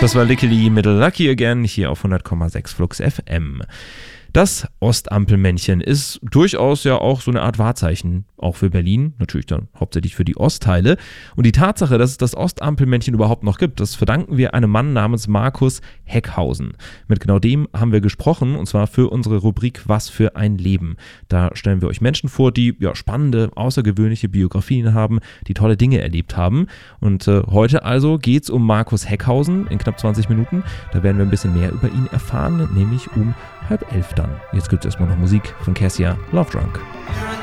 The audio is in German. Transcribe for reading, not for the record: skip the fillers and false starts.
Das war Lickily mit Lucky Again hier auf 100,6 Flux FM. Das Ostampelmännchen ist durchaus ja auch so eine Art Wahrzeichen, auch für Berlin, natürlich dann hauptsächlich für die Ostteile. Und die Tatsache, dass es das Ostampelmännchen überhaupt noch gibt, das verdanken wir einem Mann namens Markus Heckhausen. Mit genau dem haben wir gesprochen, und zwar für unsere Rubrik Was für ein Leben. Da stellen wir euch Menschen vor, die ja spannende, außergewöhnliche Biografien haben, die tolle Dinge erlebt haben. Und heute also geht's um Markus Heckhausen in knapp 20 Minuten. Da werden wir ein bisschen mehr über ihn erfahren, nämlich um 10:30 dann. Jetzt gibt's erstmal noch Musik von Cassia, Love Drunk.